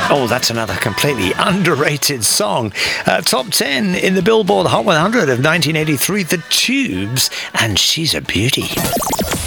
Oh, that's another completely underrated song. Top 10 in the Billboard Hot 100 of 1983, The Tubes, and She's a Beauty.